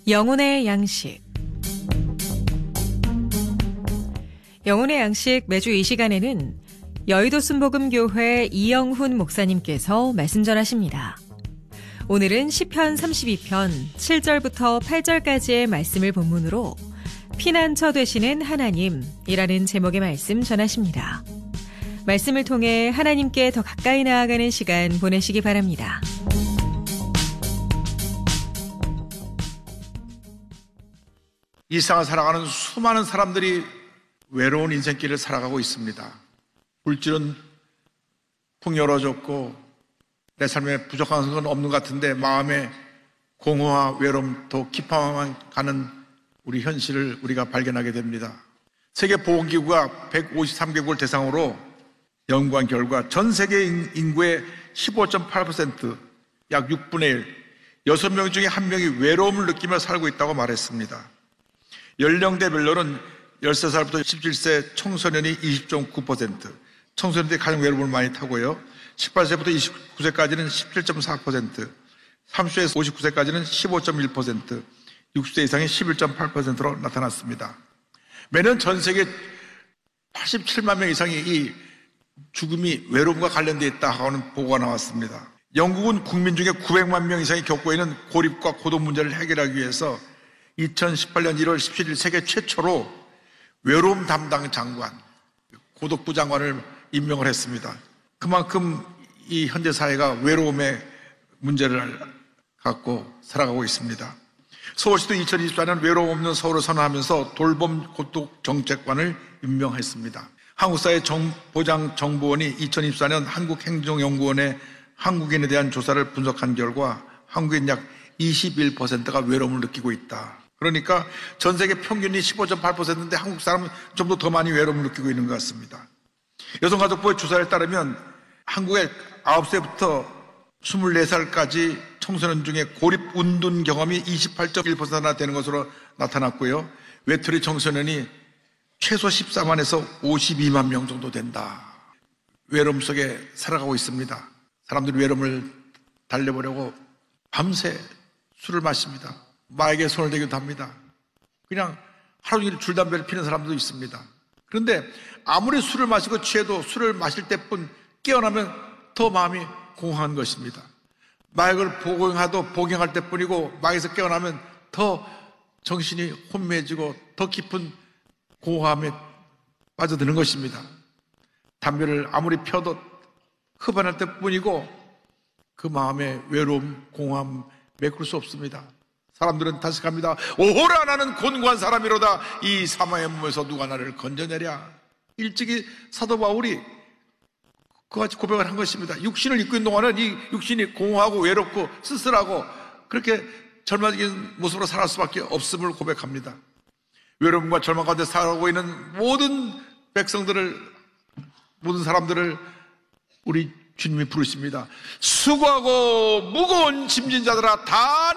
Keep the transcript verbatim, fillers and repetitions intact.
영혼의 양식. 영혼의 양식 매주 이 시간에는 여의도 순복음교회 이영훈 목사님께서 말씀 전하십니다. 오늘은 시편 삼십이 편 칠 절부터 팔 절까지의 말씀을 본문으로 피난처 되시는 하나님이라는 제목의 말씀 전하십니다. 말씀을 통해 하나님께 더 가까이 나아가는 시간 보내시기 바랍니다. 이 세상을 살아가는 수많은 사람들이 외로운 인생길을 살아가고 있습니다. 물질은 풍요로워졌고 내 삶에 부족한 건 없는 것 같은데 마음의 공허와 외로움, 더 깊어만 가는 우리 현실을 우리가 발견하게 됩니다. 세계보건기구가 백오십삼 개국을 대상으로 연구한 결과 전 세계 인구의 십오 점 팔 퍼센트, 약 육분의 일, 여섯 명 중에 한 명이 외로움을 느끼며 살고 있다고 말했습니다. 연령대별로는 열세 살부터 십칠 세 청소년이 이십 점 구 퍼센트, 청소년들이 가장 외로움을 많이 타고요. 십팔 세부터 이십구 세까지는 십칠 점 사 퍼센트, 삼십 세에서 오십구 세까지는 십오 점 일 퍼센트, 육십 세 이상이 십일 점 팔 퍼센트로 나타났습니다. 매년 전 세계 팔십칠만 명 이상이 이 죽음이 외로움과 관련되어 있다 하는 보고가 나왔습니다. 영국은 국민 중에 구백만 명 이상이 겪고 있는 고립과 고독 문제를 해결하기 위해서 이천십팔 년 일월 십칠일 세계 최초로 외로움 담당 장관, 고독부 장관을 임명을 했습니다. 그만큼 이 현대 사회가 외로움의 문제를 갖고 살아가고 있습니다. 서울시도 이천이십사 년 외로움 없는 서울을 선언하면서 돌봄 고독 정책관을 임명했습니다. 한국사회보장정보원이 이천이십사 년 한국행정연구원의 한국인에 대한 조사를 분석한 결과 한국인 약 이십일 퍼센트가 외로움을 느끼고 있다. 그러니까 전 세계 평균이 십오 점 팔 퍼센트인데 한국 사람은 좀 더 더 많이 외로움을 느끼고 있는 것 같습니다. 여성가족부의 조사에 따르면 한국의 아홉 세부터 스물네 살까지 청소년 중에 고립 운둔 경험이 이십팔 점 일 퍼센트나 되는 것으로 나타났고요. 외톨이 청소년이 최소 십사만에서 오십이만 명 정도 된다. 외로움 속에 살아가고 있습니다. 사람들이 외로움을 달래보려고 밤새 술을 마십니다. 마에게 손을 대기도 합니다. 그냥 하루 종일 줄담배를 피는 사람도 있습니다. 그런데 아무리 술을 마시고 취해도 술을 마실 때뿐 깨어나면 더 마음이 공허한 것입니다. 마약을 복용하도 복용할 때뿐이고 마약에서 깨어나면 더 정신이 혼미해지고 더 깊은 공허함에 빠져드는 것입니다. 담배를 아무리 펴도 흡연할 때뿐이고 그 마음의 외로움, 공허함 메꿀 수 없습니다. 사람들은 다식합니다. 오호라 나는 곤고한 사람이로다. 이 사망의 몸에서 누가 나를 건져내랴. 일찍이 사도 바울이 그같이 고백을 한 것입니다. 육신을 입고 있는 동안은 이 육신이 공허하고 외롭고 쓸쓸하고 그렇게 절망적인 모습으로 살아갈 수밖에 없음을 고백합니다. 외로움과 절망 가운데 살아가고 있는 모든 백성들을, 모든 사람들을 우리 주님이 부르십니다. 수고하고 무거운 짐진 자들아 다